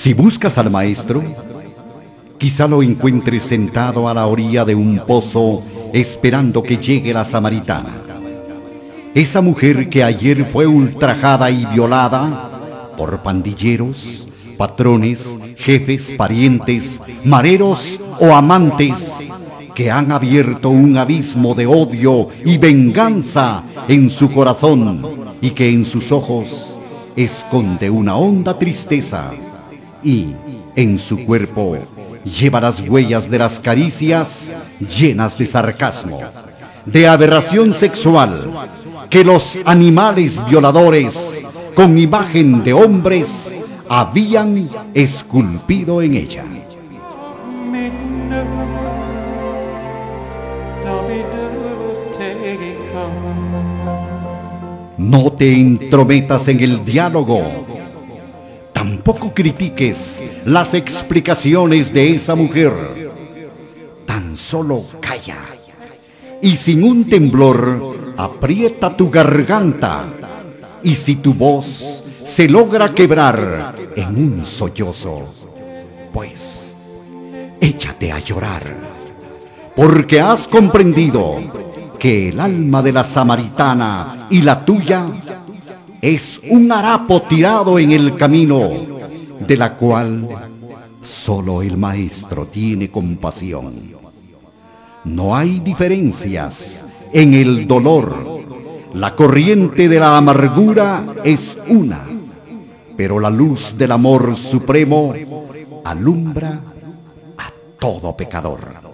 Si buscas al maestro, quizá lo encuentres sentado a la orilla de un pozo esperando que llegue la samaritana. Esa mujer que ayer fue ultrajada y violada por pandilleros, patrones, jefes, parientes, mareros o amantes que han abierto un abismo de odio y venganza en su corazón y que en sus ojos esconde una honda tristeza y en su cuerpo lleva las huellas de las caricias llenas de sarcasmo, de aberración sexual que los animales violadores con imagen de hombres habían esculpido en ella. No te entrometas en el diálogo. Tampoco critiques las explicaciones de esa mujer. Tan solo calla y sin un temblor aprieta tu garganta. Y si tu voz se logra quebrar en un sollozo, pues échate a llorar, porque has comprendido que el alma de la samaritana y la tuya es un harapo tirado en el camino, de la cual solo el maestro tiene compasión. No hay diferencias en el dolor. La corriente de la amargura es una, pero la luz del amor supremo alumbra a todo pecador.